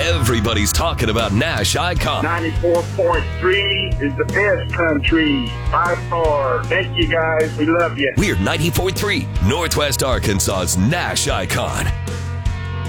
Everybody's talking about Nash Icon. 94.3 is the best country by far. Thank you guys. We love you. We're 94.3, Northwest Arkansas's Nash Icon.